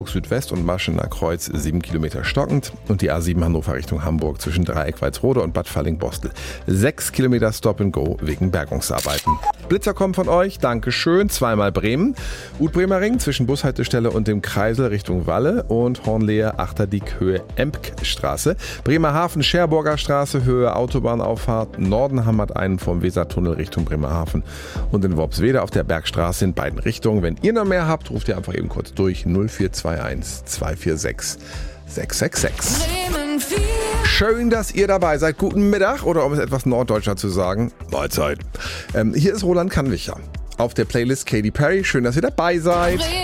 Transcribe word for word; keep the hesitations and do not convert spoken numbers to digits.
Südwest und Maschener Kreuz sieben Kilometer stockend und die A sieben Hannover Richtung Hamburg zwischen Dreieck-Walsrode und Bad Falling-Bostel sechs Kilometer Stop and Go wegen Bergungsarbeiten. Blitzer kommen von euch, Dankeschön, zweimal Bremen. Ut-Bremer-Ring zwischen Bushaltestelle und dem Kreisel Richtung Walle und Hornlehe Achterdiek Höhe Empkstraße. Bremerhaven Scherburger Straße Höhe Autobahnauffahrt. Nordenham hat einen vom Wesertunnel Richtung Bremerhaven und in Worpswede auf der Bergstraße in beiden Richtungen. Wenn ihr noch mehr habt, ruft ihr einfach eben kurz durch null vier zwei eins zwei vier sechs sechs sechs sechs. Schön, dass ihr dabei seid. Guten Mittag oder um es etwas norddeutscher zu sagen, Mahlzeit. Ähm, hier ist Roland Kannwicher auf der Playlist Katy Perry. Schön, dass ihr dabei seid.